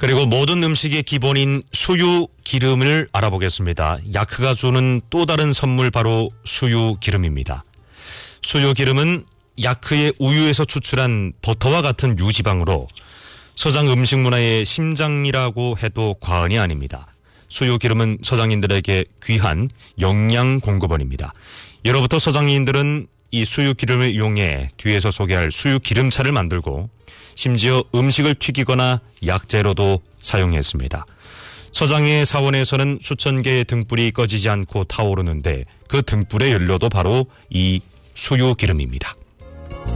그리고 모든 음식의 기본인 수유 기름을 알아보겠습니다. 야크가 주는 또 다른 선물 바로 수유 기름입니다. 수유 기름은 야크의 우유에서 추출한 버터와 같은 유지방으로 서장 음식 문화의 심장이라고 해도 과언이 아닙니다. 수유 기름은 서장인들에게 귀한 영양 공급원입니다. 예로부터 서장인들은 이 수유 기름을 이용해 뒤에서 소개할 수유 기름차를 만들고 심지어 음식을 튀기거나 약재로도 사용했습니다. 서장의 사원에서는 수천 개의 등불이 꺼지지 않고 타오르는데 그 등불의 연료도 바로 이 수유 기름입니다.